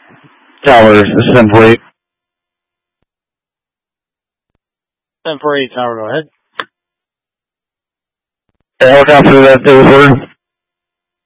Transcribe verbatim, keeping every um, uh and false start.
Towers, this is seven four eight. seven four eight, Tower, go ahead. Helicopter, that they was ordered.